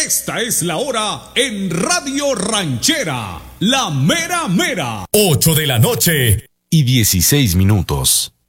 Esta es la hora en Radio Ranchera, la mera mera. 8 de la noche y 16 minutos.